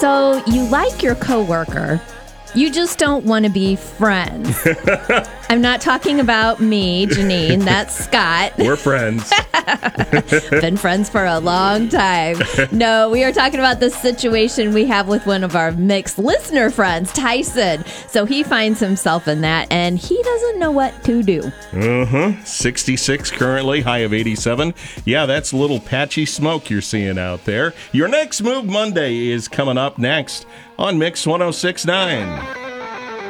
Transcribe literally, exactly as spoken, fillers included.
So you like your coworker. You just don't want to be friends. I'm not talking about me, Janine. That's Scott. We're friends. Been friends for a long time. No, we are talking about the situation we have with one of our mixed listener friends, Tyson. So he finds himself in that, and he doesn't know what to do. Uh-huh. sixty-six currently, high of eighty-seven. Yeah, that's a little patchy smoke you're seeing out there. Your Next Move Monday is coming up next on Mix one oh six point nine.